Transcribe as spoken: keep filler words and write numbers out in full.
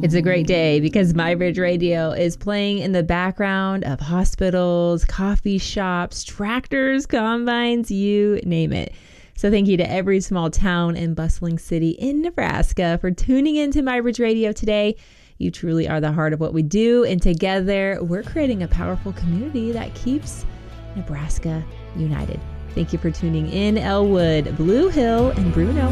It's a great day because MyBridge Radio is playing in the background of hospitals, coffee shops, tractors, combines, you name it. So thank you to every small town and bustling city in Nebraska for tuning into MyBridge Radio today. You truly are the heart of what we do, and together we're creating a powerful community that keeps Nebraska united. Thank you for tuning in, Elwood, Blue Hill, and Bruno.